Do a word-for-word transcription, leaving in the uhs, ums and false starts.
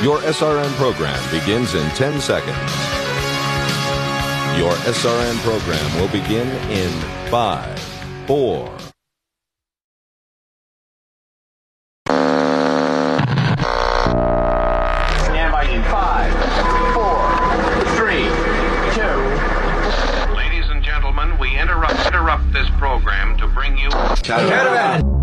Your S R N program begins in ten seconds. Your S R N program will begin in five, four. Stand by in five, four, three, two. Ladies and gentlemen, we interrupt interrupt this program to bring you. Caravan.